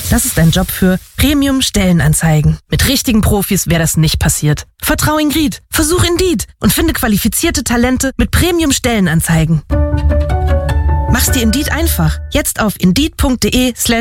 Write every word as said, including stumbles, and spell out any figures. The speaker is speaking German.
Das ist ein Job für Premium-Stellenanzeigen. Mit richtigen Profis wäre das nicht passiert. Vertrau Ingrid, versuch Indeed und finde qualifizierte Talente mit Premium-Stellenanzeigen. Mach's dir Indeed einfach. Jetzt auf indeed.de slash